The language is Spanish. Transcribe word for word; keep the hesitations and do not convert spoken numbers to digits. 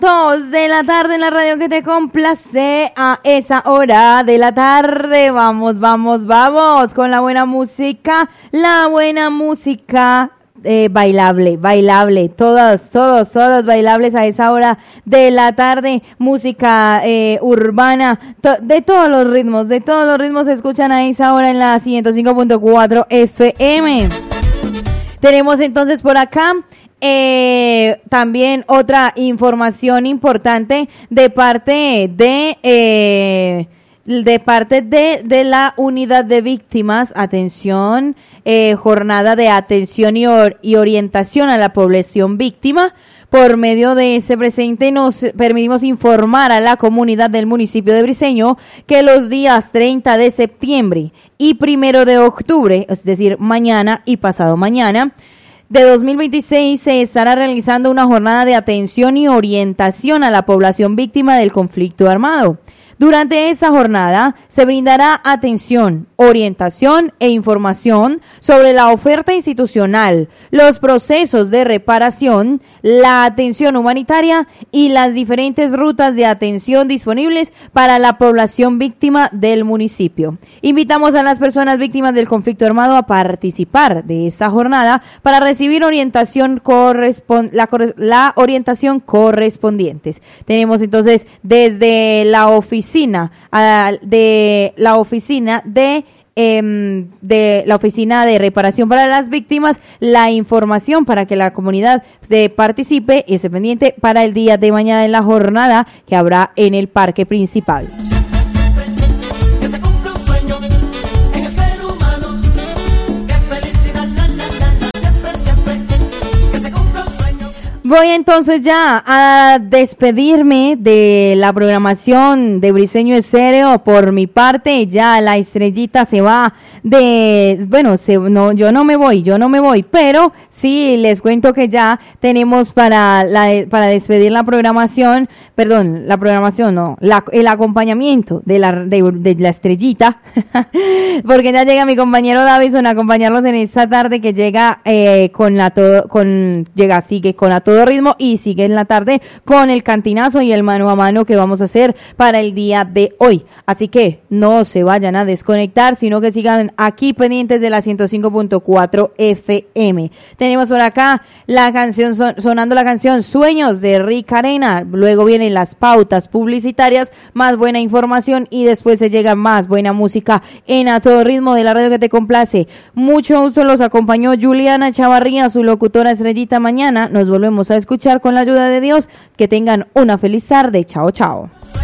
Dos de la tarde en la radio que te complace a esa hora de la tarde. Vamos, vamos, vamos con la buena música, la buena música eh, bailable, bailable, todos, todos, todos bailables a esa hora de la tarde. Música eh, urbana, to- de todos los ritmos, de todos los ritmos se escuchan a esa hora en la ciento cinco punto cuatro F M. Tenemos entonces por acá Eh, también otra información importante de parte de eh, de parte de, de la unidad de víctimas. Atención, eh, jornada de atención y, or- y orientación a la población víctima. Por medio de ese presente nos permitimos informar a la comunidad del municipio de Briceño que los días treinta de septiembre y primero de octubre, es decir, mañana y pasado mañana, de dos mil veintiséis se estará realizando una jornada de atención y orientación a la población víctima del conflicto armado. Durante esa jornada se brindará atención, orientación e información sobre la oferta institucional, los procesos de reparación, la atención humanitaria y las diferentes rutas de atención disponibles para la población víctima del municipio. Invitamos a las personas víctimas del conflicto armado a participar de esta jornada para recibir orientación correspon- la, la orientación correspondientes. Tenemos entonces desde la oficina a, de la oficina de Eh, de la oficina de reparación para las víctimas, la información para que la comunidad de participe y esté pendiente para el día de mañana en la jornada que habrá en el parque principal. Voy entonces ya a despedirme de la programación de Briceño Estéreo. Por mi parte, ya la estrellita se va de, bueno, se, no, yo no me voy, yo no me voy, pero sí les cuento que ya tenemos para la, para despedir la programación, perdón, la programación, no, la, el acompañamiento de la, de, de la estrellita, porque ya llega mi compañero Davison a acompañarlos en esta tarde que llega eh, con la todo, con, llega, sigue con la todo ritmo y sigue en la tarde con el cantinazo y el mano a mano que vamos a hacer para el día de hoy. Así que no se vayan a desconectar, sino que sigan aquí pendientes de la ciento cinco punto cuatro F M. Tenemos por acá la canción, son, sonando la canción Sueños de Rick Arena. Luego vienen las pautas publicitarias, más buena información y después se llega más buena música en A Todo Ritmo de la radio que te complace. Mucho gusto, los acompañó Juliana Chavarría, su locutora estrellita. Mañana nos volvemos a escuchar con la ayuda de Dios. Que tengan una feliz tarde. Chao, chao.